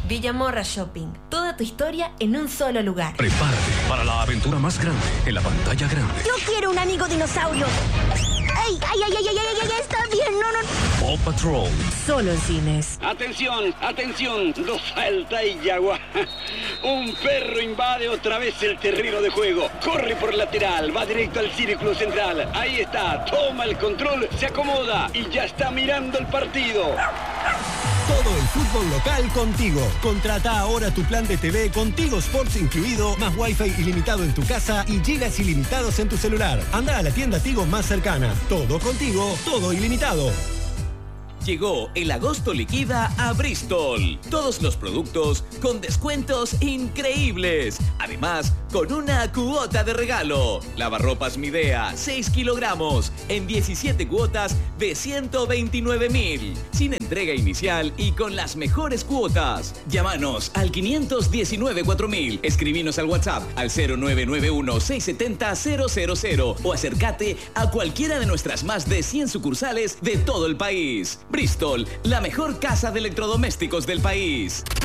Villamorra Shopping. Toda tu historia en un solo lugar. Prepárate para la aventura más grande en la pantalla grande. Yo quiero un amigo dinosaurio. ¡Ay, ay, ay, ay, ay, ay, ay! Está bien, no, no. Paw Patrol. Solo en cines. Atención, atención, los Salta y Yagua. Un perro invade otra vez el terreno de juego. Corre por lateral, va directo al círculo central. Ahí está, toma el control, se acomoda y ya está mirando el partido. Todo el fútbol local contigo. Contrata ahora tu plan de TV con Tigo Sports incluido, más Wi-Fi ilimitado en tu casa y gigas ilimitados en tu celular. Anda a la tienda Tigo más cercana. Todo contigo, todo ilimitado. Llegó el agosto liquida a Bristol. Todos los productos con descuentos increíbles. Además, con una cuota de regalo. Lavarropas Midea, 6 kilogramos, en 17 cuotas de 129.000. Sin entrega inicial y con las mejores cuotas. Llámanos al 519-4000. Escribinos al WhatsApp al 0991-670-000 o acércate a cualquiera de nuestras más de 100 sucursales de todo el país. Bristol, la mejor casa de electrodomésticos del país.